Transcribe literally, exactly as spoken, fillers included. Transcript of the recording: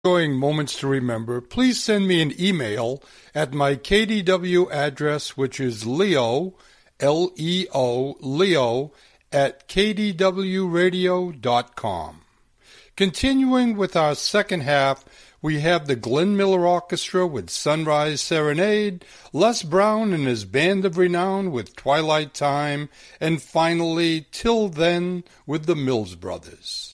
enjoying Moments to Remember, please send me an email at my K D W address, which is Leo, L E O, Leo, at k d w radio dot com. Continuing with our second half, we have the Glenn Miller Orchestra with Sunrise Serenade, Les Brown and his Band of Renown with Twilight Time, and finally, Till Then with the Mills Brothers.